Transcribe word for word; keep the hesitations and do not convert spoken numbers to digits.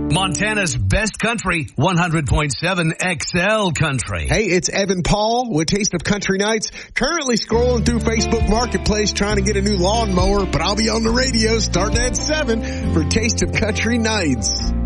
Montana's best country, one hundred point seven X L Country. Hey, it's Evan Paul with Taste of Country Nights. Currently scrolling through Facebook Marketplace trying to get a new lawnmower, but I'll be on the radio starting at seven for Taste of Country Nights.